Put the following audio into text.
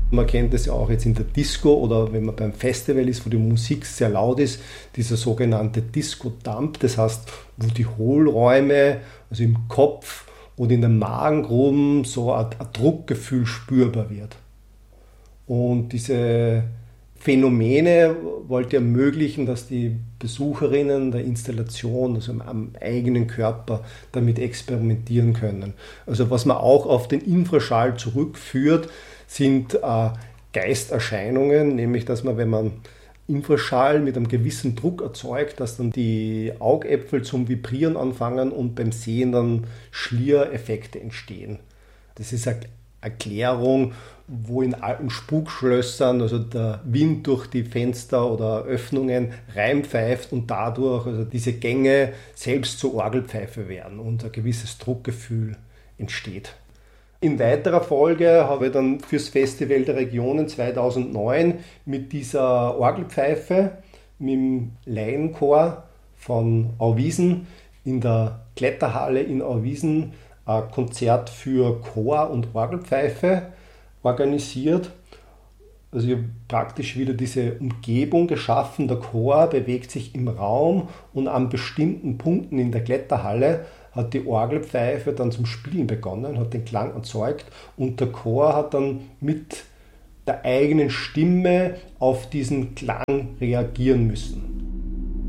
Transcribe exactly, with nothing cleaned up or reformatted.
Man kennt das ja auch jetzt in der Disco oder wenn man beim Festival ist, wo die Musik sehr laut ist, dieser sogenannte Disco-Dump, das heißt, wo die Hohlräume, also im Kopf und in den Magengruben so ein, ein Druckgefühl spürbar wird. Und diese Phänomene wollte ermöglichen, dass die Besucherinnen der Installation, also am eigenen Körper, damit experimentieren können. Also was man auch auf den Infraschall zurückführt, sind äh, Geisterscheinungen, nämlich dass man, wenn man Infraschall mit einem gewissen Druck erzeugt, dass dann die Augäpfel zum Vibrieren anfangen und beim Sehen dann Schliereffekte entstehen. Das ist eine Erklärung, wo in alten Spukschlössern also der Wind durch die Fenster oder Öffnungen reinpfeift und dadurch also diese Gänge selbst zur Orgelpfeife werden und ein gewisses Druckgefühl entsteht. In weiterer Folge habe ich dann fürs Festival der Regionen zweitausendneun mit dieser Orgelpfeife, mit dem Laienchor von Auwiesen in der Kletterhalle in Auwiesen ein Konzert für Chor und Orgelpfeife organisiert. Also ich habe praktisch wieder diese Umgebung geschaffen. Der Chor bewegt sich im Raum und an bestimmten Punkten in der Kletterhalle hat die Orgelpfeife dann zum Spielen begonnen, hat den Klang erzeugt und der Chor hat dann mit der eigenen Stimme auf diesen Klang reagieren müssen.